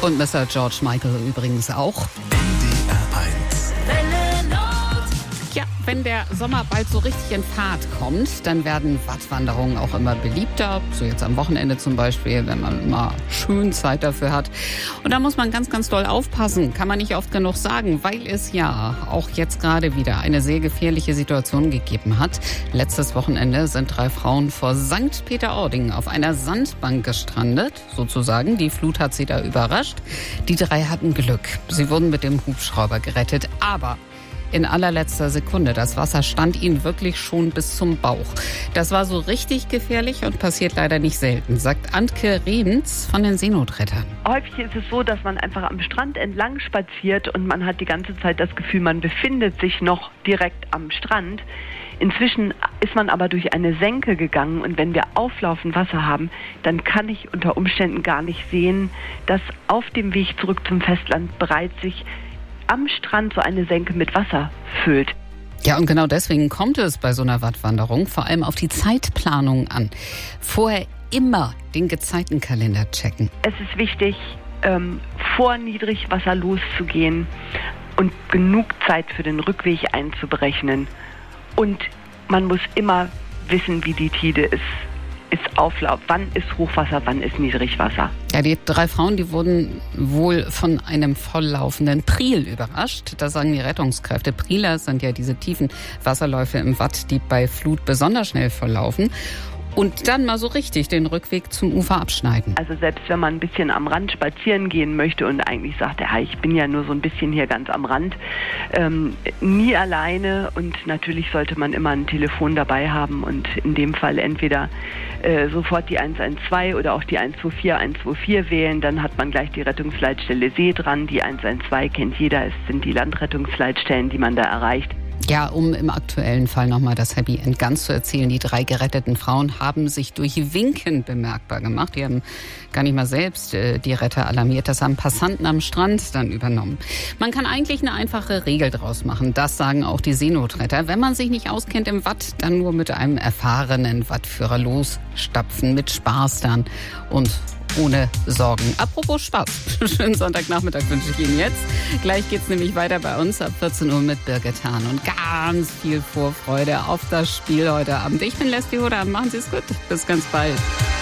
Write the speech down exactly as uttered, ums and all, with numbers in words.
Und Mister George Michael übrigens auch. Ja, wenn der Sommer bald so richtig in Fahrt kommt, dann werden Wattwanderungen auch immer beliebter. So jetzt am Wochenende zum Beispiel, wenn man mal schön Zeit dafür hat. Und da muss man ganz, ganz doll aufpassen. Kann man nicht oft genug sagen, weil es ja auch jetzt gerade wieder eine sehr gefährliche Situation gegeben hat. Letztes Wochenende sind drei Frauen vor Sankt Peter-Ording auf einer Sandbank gestrandet, sozusagen. Die Flut hat sie da überrascht. Die drei hatten Glück. Sie wurden mit dem Hubschrauber gerettet, aber in allerletzter Sekunde. Das Wasser stand ihnen wirklich schon bis zum Bauch. Das war so richtig gefährlich und passiert leider nicht selten, sagt Antke Rehns von den Seenotrettern. Häufig ist es so, dass man einfach am Strand entlang spaziert und man hat die ganze Zeit das Gefühl, man befindet sich noch direkt am Strand. Inzwischen ist man aber durch eine Senke gegangen und wenn wir auflaufend Wasser haben, dann kann ich unter Umständen gar nicht sehen, dass auf dem Weg zurück zum Festland bereits sich am Strand so eine Senke mit Wasser füllt. Ja, und genau deswegen kommt es bei so einer Wattwanderung vor allem auf die Zeitplanung an. Vorher immer den Gezeitenkalender checken. Es ist wichtig, ähm, vor Niedrigwasser loszugehen und genug Zeit für den Rückweg einzuberechnen. Und man muss immer wissen, wie die Tide ist. Ist Auflauf, wann ist Hochwasser, wann ist Niedrigwasser. Ja, die drei Frauen, die wurden wohl von einem volllaufenden Priel überrascht. Das sagen die Rettungskräfte. Prieler sind ja diese tiefen Wasserläufe im Watt, die bei Flut besonders schnell volllaufen. Und dann mal so richtig den Rückweg zum Ufer abschneiden. Also selbst wenn man ein bisschen am Rand spazieren gehen möchte und eigentlich sagt, ja, ich bin ja nur so ein bisschen hier ganz am Rand, ähm, nie alleine und natürlich sollte man immer ein Telefon dabei haben und in dem Fall entweder äh, sofort die eins eins zwei oder auch die eins zwei vier eins zwei vier wählen, dann hat man gleich die Rettungsleitstelle See dran. Die eins eins zwei kennt jeder, es sind die Landrettungsleitstellen, die man da erreicht. Ja, um im aktuellen Fall nochmal das Happy End ganz zu erzählen. Die drei geretteten Frauen haben sich durch Winken bemerkbar gemacht. Die haben gar nicht mal selbst äh, die Retter alarmiert. Das haben Passanten am Strand dann übernommen. Man kann eigentlich eine einfache Regel draus machen. Das sagen auch die Seenotretter. Wenn man sich nicht auskennt im Watt, dann nur mit einem erfahrenen Wattführer losstapfen. Mit Spaß dann und ohne Sorgen. Apropos Spaß. Schönen Sonntagnachmittag wünsche ich Ihnen jetzt. Gleich geht's nämlich weiter bei uns ab vierzehn Uhr mit Birgit Hahn und ganz viel Vorfreude auf das Spiel heute Abend. Ich bin Leslie Hoda. Machen Sie es gut. Bis ganz bald.